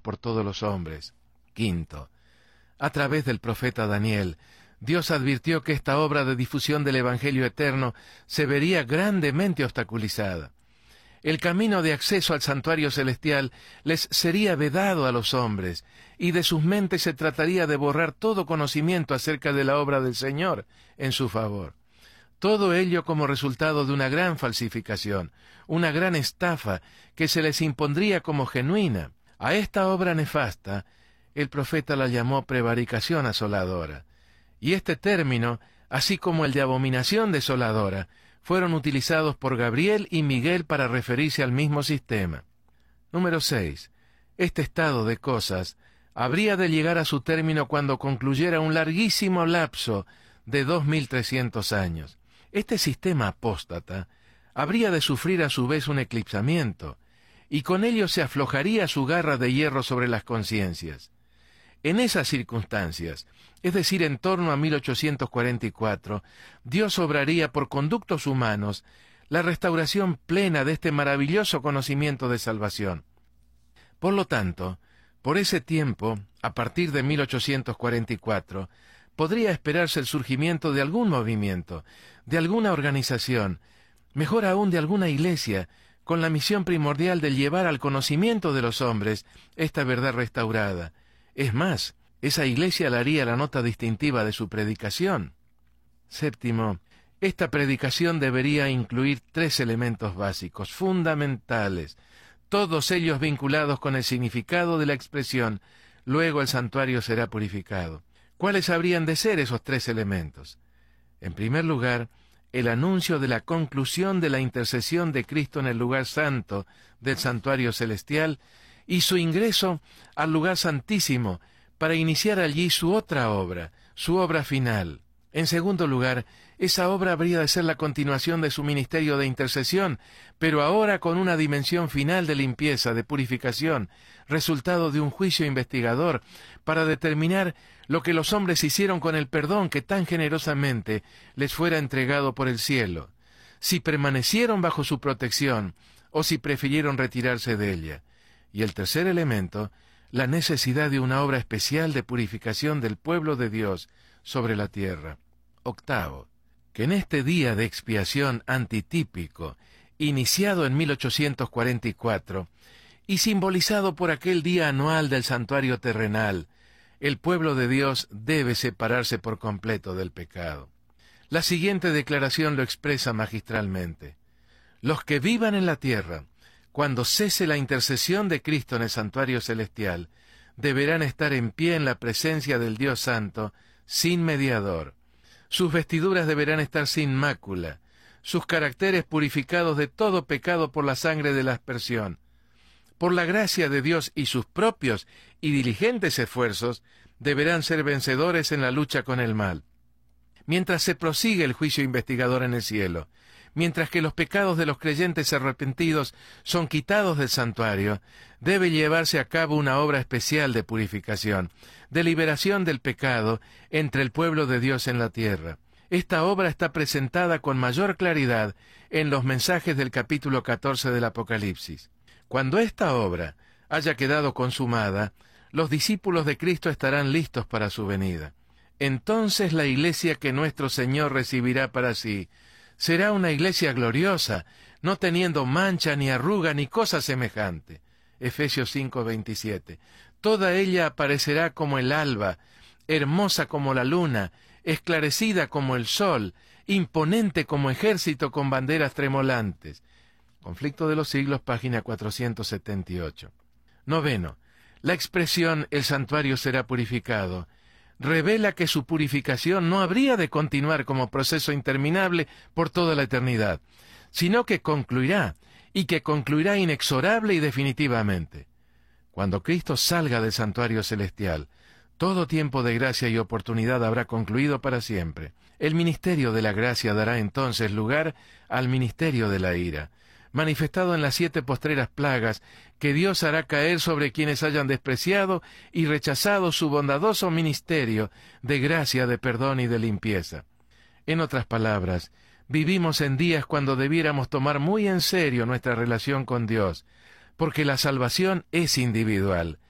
por todos los hombres. Quinto, a través del profeta Daniel, Dios advirtió que esta obra de difusión del Evangelio eterno se vería grandemente obstaculizada. El camino de acceso al santuario celestial les sería vedado a los hombres, y de sus mentes se trataría de borrar todo conocimiento acerca de la obra del Señor en su favor. Todo ello como resultado de una gran falsificación, una gran estafa que se les impondría como genuina. A esta obra nefasta, el profeta la llamó prevaricación asoladora. Y este término, así como el de abominación desoladora, fueron utilizados por Gabriel y Miguel para referirse al mismo sistema. Número 6. Este estado de cosas habría de llegar a su término cuando concluyera un larguísimo lapso de 2300 años. Este sistema apóstata habría de sufrir a su vez un eclipsamiento, y con ello se aflojaría su garra de hierro sobre las conciencias. En esas circunstancias, es decir, en torno a 1844, Dios obraría por conductos humanos la restauración plena de este maravilloso conocimiento de salvación. Por lo tanto, por ese tiempo, a partir de 1844, podría esperarse el surgimiento de algún movimiento, de alguna organización, mejor aún de alguna iglesia, con la misión primordial de llevar al conocimiento de los hombres esta verdad restaurada. Es más, esa iglesia le haría la nota distintiva de su predicación. Séptimo, esta predicación debería incluir 3 elementos básicos, fundamentales, todos ellos vinculados con el significado de la expresión, luego el santuario será purificado. ¿Cuáles habrían de ser esos 3 elementos? En primer lugar, el anuncio de la conclusión de la intercesión de Cristo en el lugar santo del santuario celestial y su ingreso al lugar santísimo para iniciar allí su otra obra, su obra final. En segundo lugar, esa obra habría de ser la continuación de su ministerio de intercesión, pero ahora con una dimensión final de limpieza, de purificación, resultado de un juicio investigador, para determinar lo que los hombres hicieron con el perdón que tan generosamente les fuera entregado por el cielo, si permanecieron bajo su protección o si prefirieron retirarse de ella. Y el tercer elemento, la necesidad de una obra especial de purificación del pueblo de Dios sobre la tierra. Octavo, que en este día de expiación antitípico, iniciado en 1844, y simbolizado por aquel día anual del santuario terrenal, el pueblo de Dios debe separarse por completo del pecado. La siguiente declaración lo expresa magistralmente. Los que vivan en la tierra, cuando cese la intercesión de Cristo en el santuario celestial, deberán estar en pie en la presencia del Dios Santo, sin mediador. Sus vestiduras deberán estar sin mácula, sus caracteres purificados de todo pecado por la sangre de la aspersión. Por la gracia de Dios y sus propios y diligentes esfuerzos, deberán ser vencedores en la lucha con el mal. Mientras se prosigue el juicio investigador en el cielo, mientras que los pecados de los creyentes arrepentidos son quitados del santuario, debe llevarse a cabo una obra especial de purificación, de liberación del pecado entre el pueblo de Dios en la tierra. Esta obra está presentada con mayor claridad en los mensajes del capítulo 14 del Apocalipsis. Cuando esta obra haya quedado consumada, los discípulos de Cristo estarán listos para su venida. Entonces la iglesia que nuestro Señor recibirá para sí será una iglesia gloriosa, no teniendo mancha ni arruga ni cosa semejante. Efesios 5:27. Toda ella aparecerá como el alba, hermosa como la luna, esclarecida como el sol, imponente como ejército con banderas tremolantes. Conflicto de los Siglos, página 478. Noveno, la expresión «el santuario será purificado» revela que su purificación no habría de continuar como proceso interminable por toda la eternidad, sino que concluirá, y que concluirá inexorable y definitivamente. Cuando Cristo salga del santuario celestial, todo tiempo de gracia y oportunidad habrá concluido para siempre. El ministerio de la gracia dará entonces lugar al ministerio de la ira, manifestado en las 7 postreras plagas que Dios hará caer sobre quienes hayan despreciado y rechazado su bondadoso ministerio de gracia, de perdón y de limpieza. En otras palabras, vivimos en días cuando debiéramos tomar muy en serio nuestra relación con Dios, porque la salvación es individual,